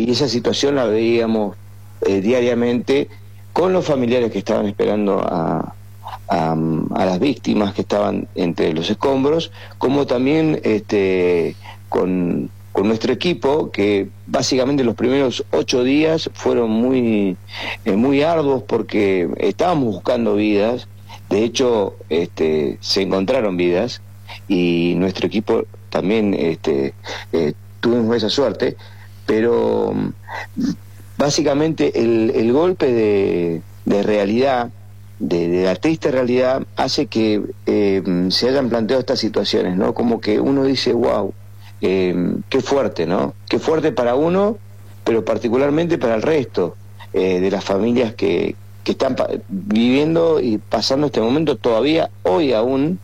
y esa situación la veíamos diariamente con los familiares que estaban esperando a las víctimas que estaban entre los escombros, como también con nuestro equipo, que básicamente los primeros 8 días fueron muy arduos porque estábamos buscando vidas. De hecho, se encontraron vidas y nuestro equipo también tuvimos esa suerte, pero básicamente el golpe de realidad, de la triste realidad, hace que se hayan planteado estas situaciones, ¿no? Como que uno dice, wow, qué fuerte, ¿no? Qué fuerte para uno, pero particularmente para el resto de las familias que están viviendo y pasando este momento todavía, hoy aún,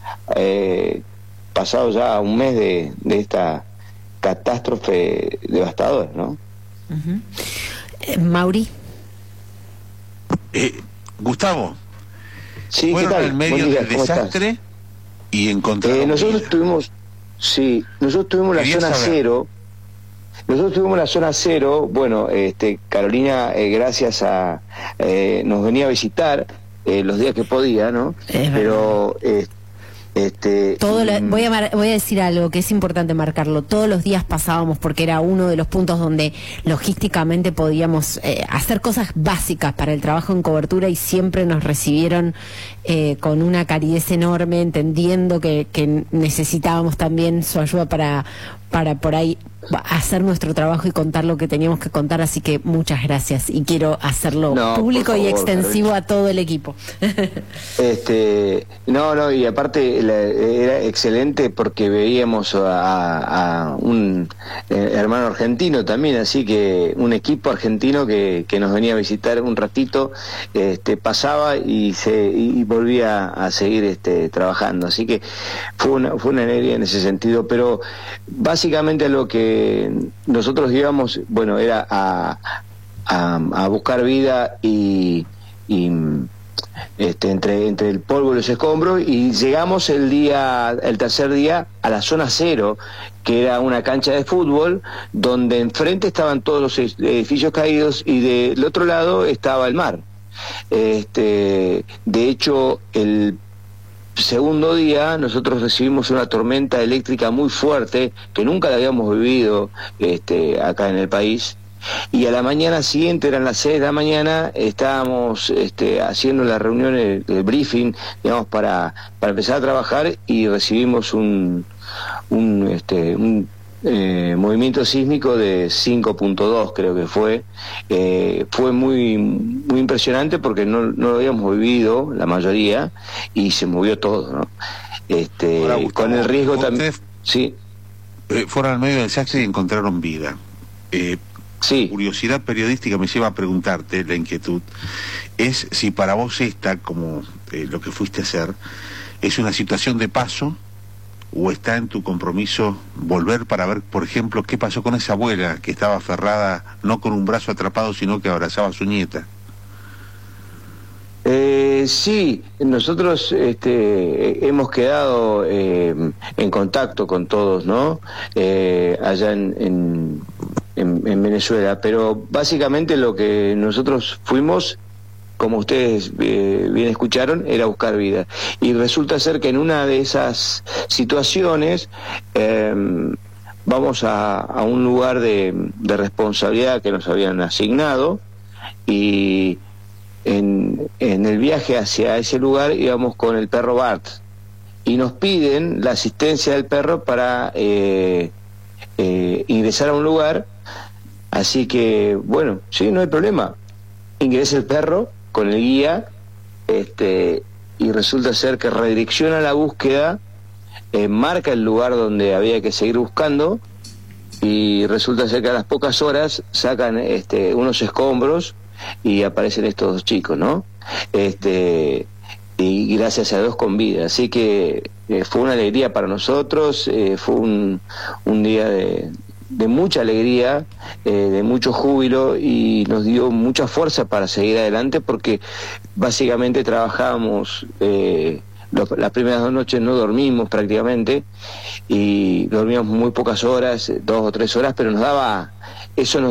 pasado ya un mes de esta catástrofe devastadora, ¿no? Mauri. Gustavo, sí, fueron ¿qué tal? en medio del desastre y encontraron nosotros tuvimos la zona cero. Nosotros tuvimos la zona cero. Bueno, Carolina, gracias a nos venía a visitar los días que podía, ¿no? Pero voy a decir algo que es importante marcarlo. Todos los días pasábamos, porque era uno de los puntos donde logísticamente podíamos hacer cosas básicas para el trabajo en cobertura, y siempre nos recibieron con una calidez enorme, entendiendo que necesitábamos también su ayuda para por ahí hacer nuestro trabajo y contar lo que teníamos que contar. Así que muchas gracias, y quiero hacerlo público y extensivo, Carolina, a todo el equipo. Y aparte era excelente porque veíamos a un hermano argentino también, así que un equipo argentino que nos venía a visitar un ratito, pasaba y volvía a seguir trabajando, así que fue una alegría en ese sentido. Pero básicamente lo que nosotros íbamos, bueno, era a buscar vida y entre el polvo y los escombros, y llegamos el tercer día a la zona cero, que era una cancha de fútbol donde enfrente estaban todos los edificios caídos y del otro lado estaba el mar. De hecho, el segundo día nosotros recibimos una tormenta eléctrica muy fuerte que nunca la habíamos vivido acá en el país, y a la mañana siguiente, eran las 6 de la mañana, estábamos haciendo las reuniones, el briefing, digamos, para empezar a trabajar, y recibimos un movimiento sísmico de 5.2, creo que fue. Fue muy impresionante porque no lo habíamos vivido la mayoría, y se movió todo, ¿no? Ahora, Gustavo, con el riesgo también. Sí. Fueron al medio del desastre y encontraron vida. Sí. Curiosidad periodística me lleva a preguntarte, la inquietud, es si para vos esta, como lo que fuiste a hacer, es una situación de paso, o está en tu compromiso volver para ver, por ejemplo, qué pasó con esa abuela que estaba aferrada, no con un brazo atrapado, sino que abrazaba a su nieta. Sí, nosotros hemos quedado en contacto con todos, ¿no? Allá en Venezuela, pero básicamente lo que nosotros fuimos, como ustedes bien escucharon, era buscar vida. Y resulta ser que en una de esas situaciones vamos a un lugar de responsabilidad que nos habían asignado, y en el viaje hacia ese lugar íbamos con el perro Bart, y nos piden la asistencia del perro para ingresar a un lugar. Así que, bueno, sí, no hay problema. Ingresa el perro con el guía, y resulta ser que redirecciona la búsqueda, marca el lugar donde había que seguir buscando, y resulta ser que a las pocas horas sacan unos escombros y aparecen estos 2 chicos, ¿no? Y gracias a Dios con vida. Así que fue una alegría para nosotros, fue un día de mucha alegría, de mucho júbilo, y nos dio mucha fuerza para seguir adelante, porque básicamente trabajábamos, las primeras 2 noches no dormimos prácticamente, y dormíamos muy pocas horas, 2 o 3 horas, pero eso nos